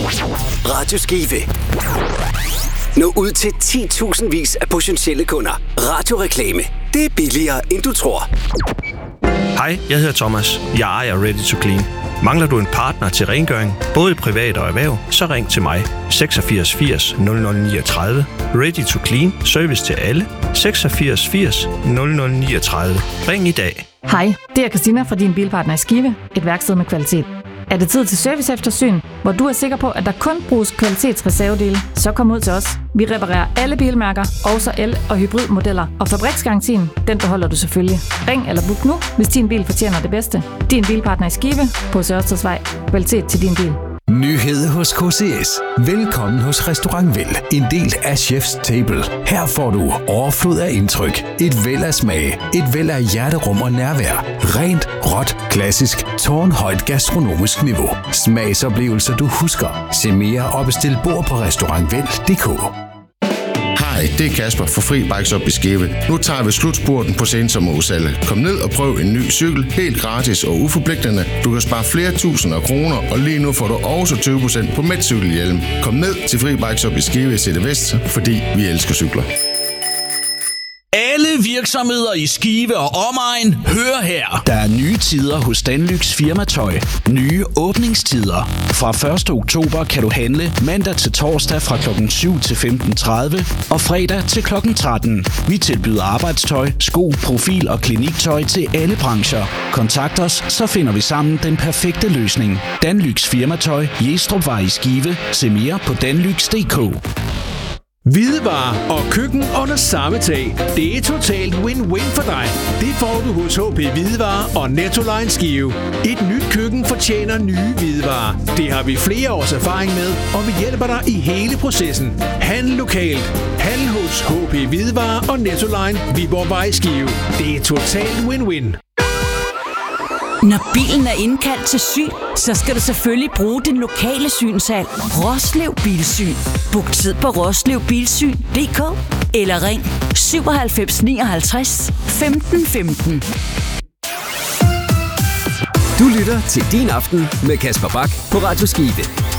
Radio Skive. Nå ud til 10.000 vis af potentielle kunder. Radioreklame. Det er billigere, end du tror. Hej, jeg hedder Thomas. Jeg ejer Ready to Clean. Mangler du en partner til rengøring, både privat og erhverv, så ring til mig. 86 80 0039. Ready to Clean. Service til alle. 86 80 0039. Ring i dag. Hej, det er Christina fra Din Bilpartner i Skive. Et værksted med kvalitet. Er det tid til serviceeftersyn, hvor du er sikker på, at der kun bruges kvalitetsreservedele, så kom ud til os. Vi reparerer alle bilmærker, også el- og hybridmodeller. Og fabriksgarantien, den beholder du selvfølgelig. Ring eller book nu, hvis din bil fortjener det bedste. Din Bilpartner i Skive på Sørstedsvej. Kvalitet til din bil. Nyhed hos KCS. Velkommen hos Restaurant Vel. En del af Chef's Table. Her får du overflod af indtryk, et væld af smag, et væld af hjerterum og nærvær. Rent, råt, klassisk, tårnhøjt gastronomisk niveau. Smagsoplevelser du husker. Se mere og bestil bord på restaurantvel.dk. Hej, det er Kasper for Fri Bikes op i Skive. Nu tager vi slutspurten på sensommerudsalget. Kom ned og prøv en ny cykel, helt gratis og uforpligtende. Du kan spare flere tusinder af kroner, og lige nu får du også 20% på Metcykelhjelm. Kom ned til Fri Bikes op i Skive i Sætte Vest, fordi vi elsker cykler. Alle virksomheder i Skive og omegn, hør her. Der er nye tider hos Danlyx Firmatøj. Nye åbningstider. Fra 1. oktober kan du handle mandag til torsdag fra kl. 7 til 15.30 og fredag til kl. 13. Vi tilbyder arbejdstøj, sko, profil og kliniktøj til alle brancher. Kontakt os, så finder vi sammen den perfekte løsning. Danlyx Firmatøj, Jestrupvej i Skive. Se mere på danlyx.dk. Hvidevarer og køkken under samme tag. Det er totalt win-win for dig. Det får du hos HP Hvidevarer og Nettoline Skive. Et nyt køkken fortjener nye hvidevarer. Det har vi flere års erfaring med, og vi hjælper dig i hele processen. Handel lokalt. Handel hos HP Hvidevarer og Nettoline Viborgvej Skive. Det er totalt win-win. Når bilen er indkaldt til syn, så skal du selvfølgelig bruge den lokale synshal. Roslev Bilsyn. Book tid på roslevbilsyn.dk eller ring 97 59 15 15. Du lytter til Din Aften med Kasper Bak på Radio Skive.